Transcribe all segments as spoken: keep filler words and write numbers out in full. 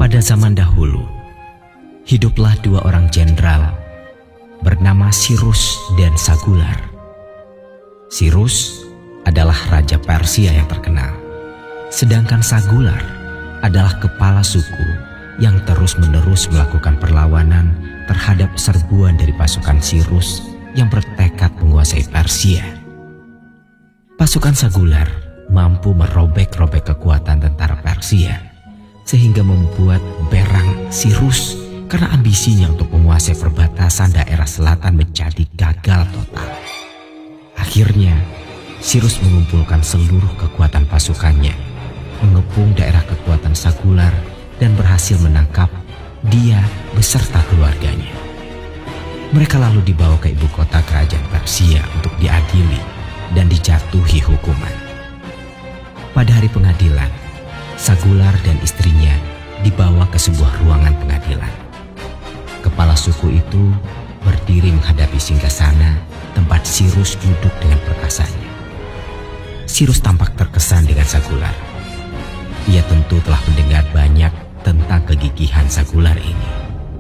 Pada zaman dahulu, hiduplah dua orang jenderal bernama Sirus dan Sagular. Sirus adalah raja Persia yang terkenal, sedangkan Sagular adalah kepala suku yang terus-menerus melakukan perlawanan terhadap serbuan dari pasukan Sirus yang bertekad menguasai Persia. Pasukan Sagular mampu merobek-robek kekuatan tentara Persia, sehingga membuat berang Sirus karena ambisinya untuk menguasai perbatasan daerah selatan menjadi gagal total. Akhirnya, Sirus mengumpulkan seluruh kekuatan pasukannya, mengepung daerah kekuatan Sagular dan berhasil menangkap dia beserta keluarganya. Mereka lalu dibawa ke ibu kota kerajaan Persia untuk diadili dan dijatuhi hukuman. Pada hari pengadilan, Sagular dan istrinya dibawa ke sebuah ruangan pengadilan. Kepala suku itu berdiri menghadapi singgasana tempat Sirus duduk dengan perkasanya. Sirus tampak terkesan dengan Sagular. Ia tentu telah mendengar banyak tentang kegigihan Sagular ini.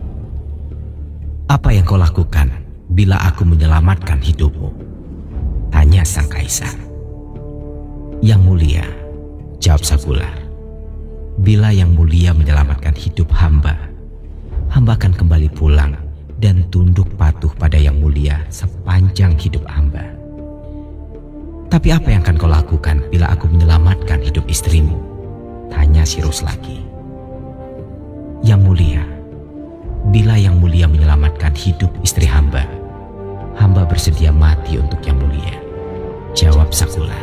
"Apa yang kau lakukan bila aku menyelamatkan hidupmu?" tanya sang kaisar. "Yang mulia," jawab Sagular, "bila yang mulia menyelamatkan hidup hamba, hamba akan kembali pulang dan tunduk patuh pada yang mulia sepanjang hidup hamba. Tapi apa yang akan kau lakukan bila aku menyelamatkan hidup istrimu?" tanya Sirus lagi. "Yang mulia, bila yang mulia menyelamatkan hidup istri hamba, hamba bersedia mati untuk yang mulia," jawab Sagular.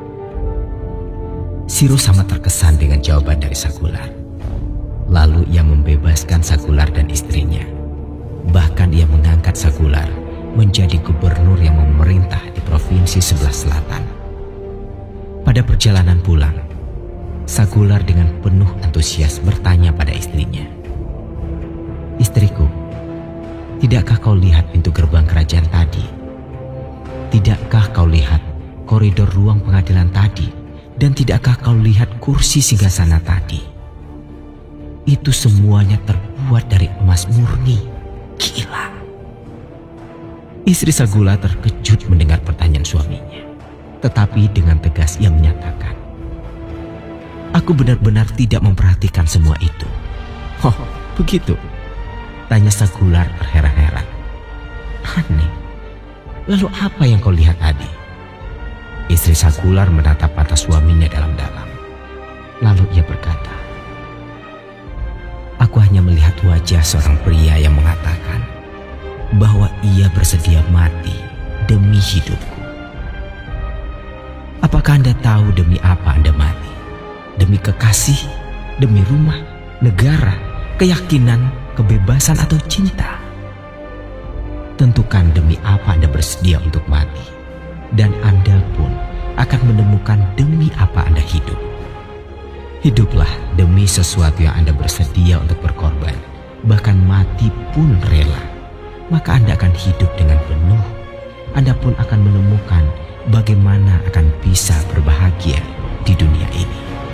Sirus sangat terkesan dengan jawaban dari Sagular. Lalu ia membebaskan Sagular dan istrinya. Bahkan ia mengangkat Sagular menjadi gubernur yang memerintah di provinsi sebelah selatan. Pada perjalanan pulang, Sagular dengan penuh antusias bertanya pada istrinya, "Istriku, tidakkah kau lihat pintu gerbang kerajaan tadi? Tidakkah kau lihat koridor ruang pengadilan tadi? Dan tidakkah kau lihat kursi singgasana tadi? Itu semuanya terbuat dari emas murni. Gila." Istri Sagular terkejut mendengar pertanyaan suaminya. Tetapi dengan tegas ia menyatakan, "Aku benar-benar tidak memperhatikan semua itu." "Oh, begitu?" tanya Sagular terheran-heran. "Aneh. Lalu apa yang kau lihat tadi?" Istri Sagular menatap mata suaminya dalam-dalam. Lalu ia berkata, "Aku hanya melihat wajah seorang pria yang mengatakan bahwa ia bersedia mati demi hidupku." "Apakah Anda tahu demi apa Anda mati? Demi kekasih, demi rumah, negara, keyakinan, kebebasan atau cinta? Tentukan demi apa Anda bersedia untuk mati. Dan Anda pun akan menemukan demi apa Anda hidup. Hiduplah demi sesuatu yang Anda bersedia untuk berkorban, bahkan mati pun rela. Maka Anda akan hidup dengan penuh. Anda pun akan menemukan bagaimana akan bisa berbahagia di dunia ini."